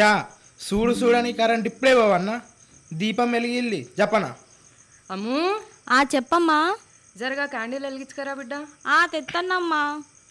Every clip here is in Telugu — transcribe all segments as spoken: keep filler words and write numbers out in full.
చా చూడు చూడని కరెంట్ ఇప్పుడే పోవన్నా దీపం వెలిగిల్లి జపన. అమ్ము ఆ చెప్పమ్మా. జరగా క్యాండిల్ వెలిగించుకరా బిడ్డ. ఆ తెత్తన్నమ్మా.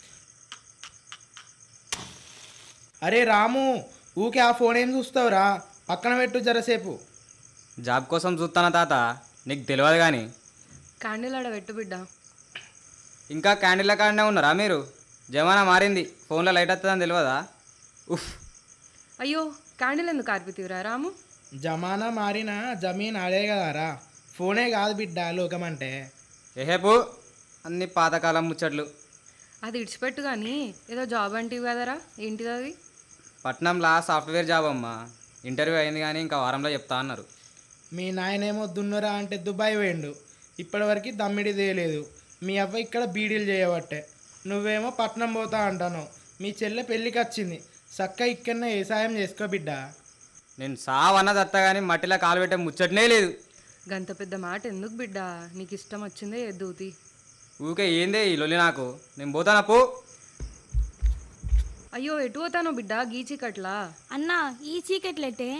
అరే రాము, ఊకే ఆ ఫోన్ ఏం చూస్తావురా, పక్కన పెట్టు జరసేపు. జాబ్ కోసం చూస్తానా తాత, నీకు తెలియదు కానీ. క్యాండిల్ ఆడ పెట్టు బిడ్డ. ఇంకా క్యాండిల్ల కాడనే ఉన్నారా మీరు? జమానా మారింది, ఫోన్లో లైట్ వస్తుందని తెలియదా? ఉఫ్. అయ్యో క్యాండిల్ ఎందుకు ఆర్పితివిరా రాము? జమానా మారిన జమీన్ ఆడే కదారా, ఫోనే కాదు బిడ్డ లోకం అంటే. ఏహేపు అన్ని పాతకాలం ముచ్చట్లు. అది ఇడిచిపెట్టు కానీ ఏదో జాబ్ అంటివి కదరా, ఏంటిది అది? పట్నంలో సాఫ్ట్వేర్ జాబ్ అమ్మా. ఇంటర్వ్యూ అయింది కానీ ఇంకా వారంలో చెప్తా అన్నారు. మీ నాయనేమో దున్నురా అంటే దుబాయ్ పోయిండు, ఇప్పటివరకు దమ్మిడి తేలేదు. మీ అవ్వ ఇక్కడ బీడీలు చేయబట్టే, నువ్వేమో పట్నం పోతా అంటాను. మీ చెల్లె పెళ్ళికి వచ్చింది, చక్క ఇక్కడనే వ్యవసాయం చేసుకో బిడ్డ. నేను సావన్న దత్తా కానీ మట్టిలో కాలు పెట్టే ముచ్చటనే లేదు. గంత పెద్ద మాట ఎందుకు బిడ్డ, నీకు ఇష్టం వచ్చిందే ఎద్దుతి. ఊకే ఏందే ఈ లొల్లి నాకు, నేను పోతానా పో. అయ్యో ఎటు పోతానో బిడ్డ గీచికట్లా? అన్నా ఈ చీకట్లెట్టే?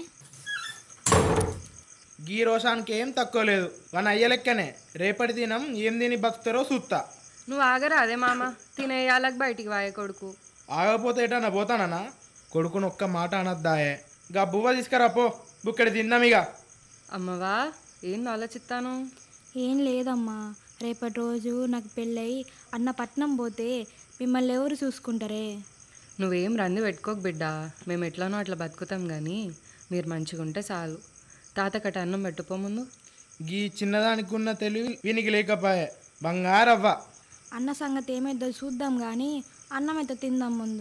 గీ రోషానికి ఏం తక్కువ లేదు, వన్ అయ్య లెక్కనే. రేపటి దినం ఏం తిని బతుకుతారో చూస్తా. నువ్వు ఆగరా అదే మామ, తినేయాలకు బయటికి వాయ కొడుకు. ఆగపోతే ఎటన్నా పోతానన్నా, కొడుకుని ఒక్క మాట అనద్దాయే. గా బువ్వ తీసుకురా పో, బుక్కడి తిన్నామిగా. అమ్మవా ఏం ఆలోచిస్తాను? ఏం లేదమ్మా, రేపటి రోజు నాకు పెళ్ళయి అన్న పట్నం పోతే మిమ్మల్ని ఎవరు చూసుకుంటారే? నువ్వేం రంది పెట్టుకోకు బిడ్డ, మేము ఎట్లానో అట్లా బతుకుతాం కానీ మీరు మంచిగా ఉంటే చాలు. తాతకట అన్నం పెట్టుకో ముందు. గీ చిన్నదానికి ఉన్న తెలివి వీనికి లేకపోయే, బంగారవ్వ. అన్న సంగతి ఏమైద్దో చూద్దాం కానీ అన్నం అయితే తిందాం ముందు.